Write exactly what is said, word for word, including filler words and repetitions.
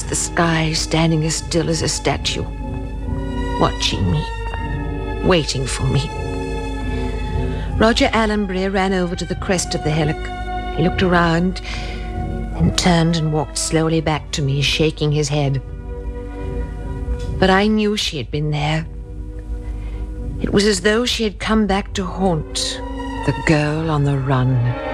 the sky, standing as still as a statue, watching me, waiting for me. Roger Allenbury ran over to the crest of the hillock. He looked around and turned and walked slowly back to me, shaking his head. But I knew she had been there. It was as though she had come back to haunt the girl on the run.